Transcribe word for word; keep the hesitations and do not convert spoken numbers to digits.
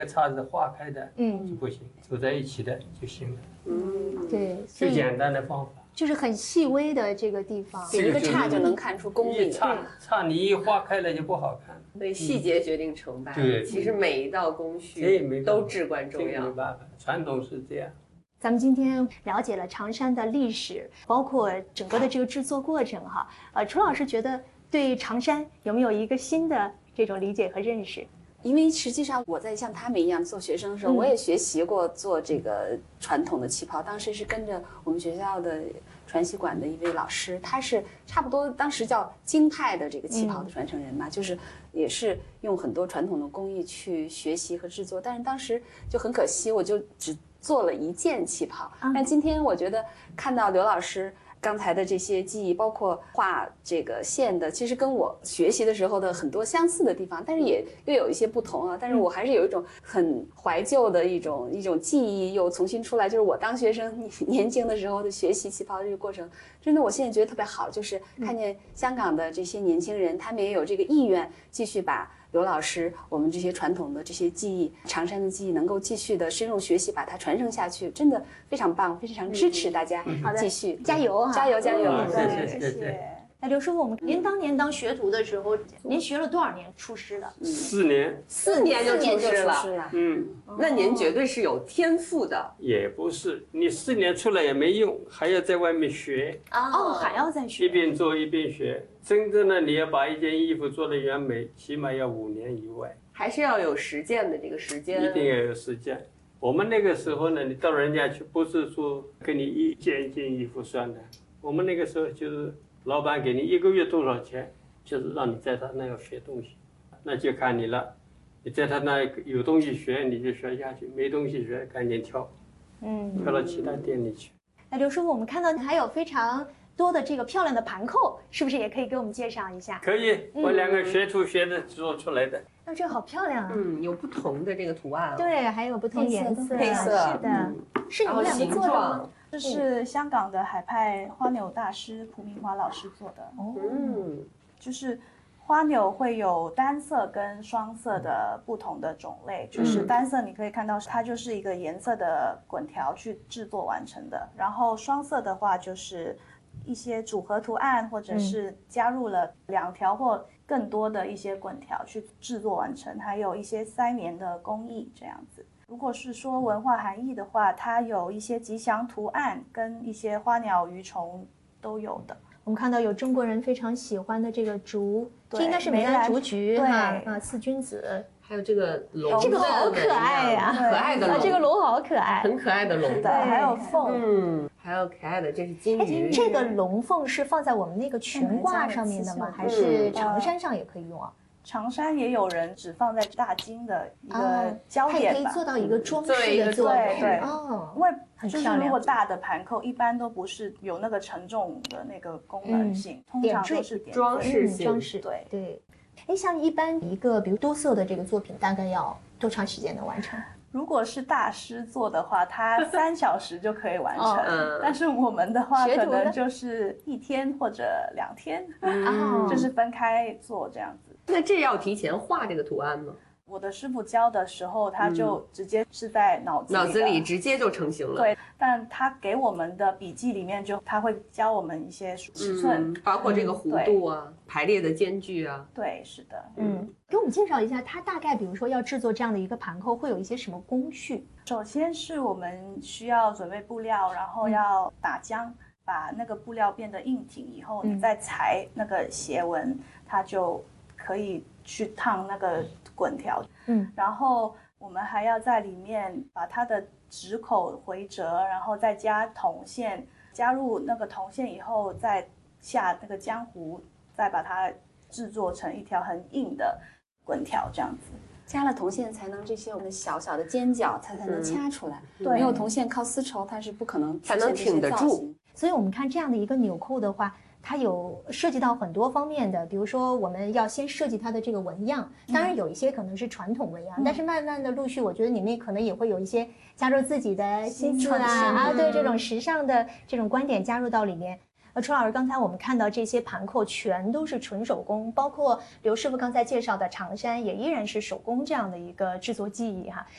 叉子化开的， 嗯， 就不行，走在一起的就行了。 嗯，对， 最简单的方法。 就是很细微的这个地方， 一个叉就能看出功力。 叉叉你一化开了就不好看。 所以细节决定成败。 对， 其实每一道工序都至关重要。 没办法，传统是这样。 咱们今天了解了长衫的历史，包括整个的这个制作过程哈。呃，楚老师觉得对长衫有没有一个新的这种理解和认识？ 因为实际上我在像他们一样做学生的时候，嗯、我也学习过做这个传统的旗袍。当时是跟着我们学校的传习馆的一位老师，他是差不多当时叫京派的这个旗袍的传承人嘛，嗯、就是也是用很多传统的工艺去学习和制作。但是当时就很可惜，我就只做了一件旗袍。嗯、但今天我觉得看到刘老师刚才的这些技艺，包括画这个线的，其实跟我学习的时候的很多相似的地方，但是也又有一些不同啊。但是我还是有一种很怀旧的一种一种记忆又重新出来，就是我当学生年轻的时候的学习旗袍的这个过程，真的我现在觉得特别好，就是看见香港的这些年轻人，他们也有这个意愿继续把刘老师我们这些传统的这些技艺，长衫的技艺能够继续的深入学习，把它传承下去，真的非常棒，非常支持大家继续加油啊！ 加油加油！ 谢谢谢谢。 那刘师傅，我们您当年当学徒的时候，您学了多少年出师的？ 四年， 四年就出师了。 嗯， 那您绝对是有天赋的。 也不是，你四年出来也没用，还要在外面学。 哦，还要再学。 一边做一边学，真正的你要把一件衣服做得完美，起码要五年以外。 还是要有实践的这个时间。 一定要有实践。我们那个时候呢，你到人家去，不是说给你一件一件衣服算的，我们那个时候就是。老板给你一个月多少钱，就是让你在他那要学东西，那就看你了。你在他那有东西学，你就学下去；没东西学，赶紧跳，嗯，跳到其他店里去。 那刘师傅，我们看到还有非常多的这个漂亮的盘扣，是不是也可以给我们介绍一下？ 可以，我两个学徒学的做出来的。 那、嗯、这个好漂亮啊！ 嗯，有不同的这个图案、哦。 对，还有不同颜色， 配色是的，嗯、是你们两个做的吗？ 这是香港的海派花纽大师蒲明华老师做的。哦，嗯，就是花纽会有单色跟双色的不同的种类。就是单色你可以看到它就是一个颜色的滚条去制作完成的，然后双色的话就是一些组合图案，或者是加入了两条或更多的一些滚条去制作完成，还有一些塞棉的工艺这样子。如果是说文化含义的话，它有一些吉祥图案跟一些花鸟鱼虫都有的。 我们看到有中国人非常喜欢的这个竹，这应该是梅兰竹菊哈啊，四君子， 还有这个龙， 这个好可爱呀、啊， 可爱的龙、啊， 这个龙好可爱， 很可爱的龙， 对，还有凤， 嗯，还有可爱的，这是金鱼。 这个龙凤是放在我们那个裙褂上面的吗？还是长衫上也可以用啊？ 长衫也有人只放在大襟的一个焦点吧， 它可以做到一个装饰的作用。对对哦， 因为就是如果大的盘扣一般都不是有那个承重的那个功能性，嗯、通常都是点装饰性。 装饰对对。哎，像一般一个比如多色的这个作品，大概要多长时间能完成？ 如果是大师做的话，他三小时就可以完成。哦、但是我们的话，可能就是一天或者两天，嗯、就是分开做这样子。 那这要提前画这个图案吗？ 我的师傅教的时候，他就直接是在脑子里、嗯、 脑子里直接就成型了。 对，但他给我们的笔记里面就他会教我们一些尺寸， 嗯、包括这个弧度啊、嗯、排列的间距啊。 对，是的。 嗯，给我们介绍一下，它大概比如说要制作这样的一个盘扣，会有一些什么工序？ 首先是我们需要准备布料，然后要打浆。嗯，把那个布料变得硬挺以后，你再裁那个斜纹，它就可以去烫那个滚条。嗯，然后我们还要在里面把它的指口回折，然后再加铜线，加入那个铜线以后，再下那个浆糊，再把它制作成一条很硬的滚条，这样子。 加了铜线才能这些我们小小的尖角它才能掐出来，嗯、没有铜线靠丝绸它是不可能才能挺得住。 所以我们看这样的一个纽扣的话，它有涉及到很多方面的，比如说我们要先设计它的这个纹样，当然有一些可能是传统纹样，嗯、但是慢慢的陆续，我觉得里面可能也会有一些加入自己的心思啊啊，对这种时尚的这种观点加入到里面。 那楚老师，刚才我们看到这些盘扣全都是纯手工，包括刘师傅刚才介绍的长衫也依然是手工这样的一个制作技艺哈。